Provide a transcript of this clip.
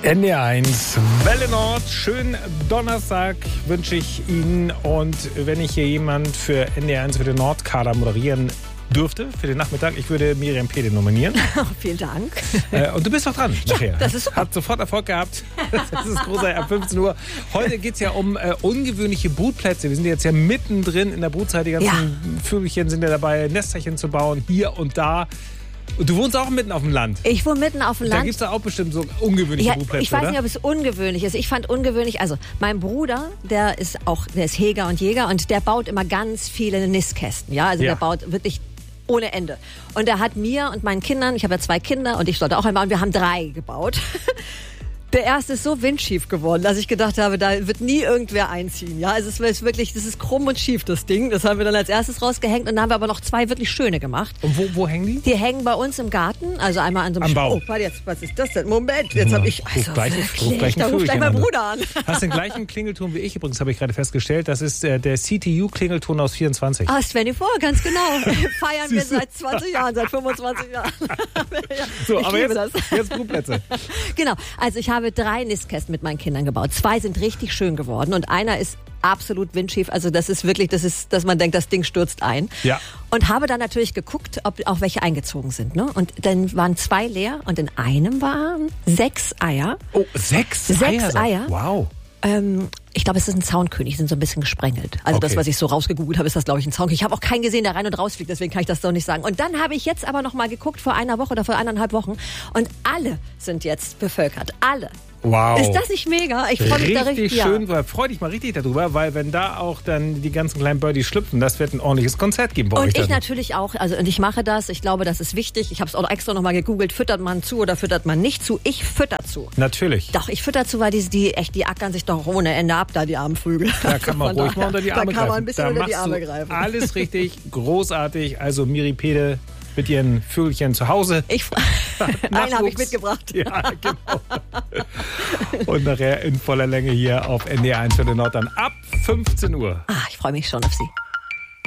NDR1 Welle Nord, schönen Donnerstag wünsche ich Ihnen. Und wenn ich hier jemand für NDR1 Welle Nord Kader moderieren dürfte für den Nachmittag, ich würde Miriam Pede nominieren. Vielen Dank. Und du bist doch dran nachher. Ja, das ist super. Hat sofort Erfolg gehabt. Das ist großartig ab 15 Uhr. Heute geht es ja um ungewöhnliche Brutplätze. Wir sind jetzt ja mittendrin in der Brutzeit. Die ganzen Vögelchen sind ja dabei, Nesterchen zu bauen, hier und da. Und du wohnst auch mitten auf dem Land. Ich wohne mitten auf dem Land. Da gibt es auch bestimmt so ungewöhnliche Brutplätze, ich weiß oder? nicht, ob es ungewöhnlich ist. Ich fand ungewöhnlich, also mein Bruder, der ist Heger und Jäger und der baut immer ganz viele Nistkästen. Ja, also der baut wirklich ohne Ende. Und er hat mir und meinen Kindern, ich habe ja 2 Kinder und ich sollte auch einmal, und wir haben 3 gebaut. Der erste ist so windschief geworden, dass ich gedacht habe, da wird nie irgendwer einziehen. Ja, also es ist wirklich, das ist krumm und schief, das Ding. Das haben wir dann als erstes rausgehängt und dann haben wir aber noch 2 wirklich schöne gemacht. Und wo hängen die? Die hängen bei uns im Garten, also einmal an so einem Am Bau. Oh, warte jetzt, was ist das denn? Moment, jetzt habe ich, Ruf gleich mein Bruder an. Hast den gleichen Klingelton wie ich übrigens, habe ich gerade festgestellt. Das ist der CTU-Klingelton aus 24. Ah, 24, ganz genau. Feiern wir seit 20 Jahren, seit 25 Jahren. So, ich aber liebe das. jetzt Brutplätze. Genau, also ich habe 3 Nistkästen mit meinen Kindern gebaut. 2 sind richtig schön geworden und einer ist absolut windschief. Also das ist wirklich, dass man denkt, das Ding stürzt ein. Ja. Und habe dann natürlich geguckt, ob auch welche eingezogen sind. Ne? Und dann waren 2 leer und in einem waren 6 Eier. Oh, 6 Eier? 6 Eier. Wow. Ich glaube, es ist ein Zaunkönig, sind so ein bisschen gesprengelt. Also das, was ich so rausgegoogelt habe, ist das, glaube ich, ein Zaunkönig. Ich habe auch keinen gesehen, der rein und raus fliegt, deswegen kann ich das doch nicht sagen. Und dann habe ich jetzt aber noch mal geguckt, vor einer Woche oder vor 1,5 Wochen. Und alle sind jetzt bevölkert. Alle. Wow. Ist das nicht mega? Ich freue mich da richtig. Richtig schön, freu dich mal richtig darüber, weil wenn da auch dann die ganzen kleinen Birdies schlüpfen, das wird ein ordentliches Konzert geben bei euch. Und ich natürlich auch, also und ich mache das, ich glaube, das ist wichtig. Ich habe es auch extra nochmal gegoogelt, füttert man zu oder füttert man nicht zu? Ich fütter zu. Natürlich. Doch, ich fütter zu, weil die ackern sich doch ohne Ende ab, da die armen Vögel. Da kann man ruhig mal unter die Arme greifen. Da kann man ein bisschen da unter die Arme greifen. Alles richtig, großartig. Also Miri Pede mit ihren Vögelchen zu Hause. Einen habe ich mitgebracht. Ja, genau. Und nachher in voller Länge hier auf NDR1 Welle Nord dann ab 15 Uhr. Ich freue mich schon auf Sie.